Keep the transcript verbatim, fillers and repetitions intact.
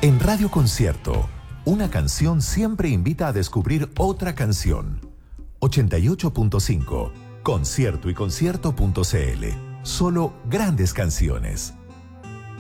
En Radio Concierto, una canción siempre invita a descubrir otra canción. ochenta y ocho punto cinco, concierto y concierto punto c l. Solo grandes canciones.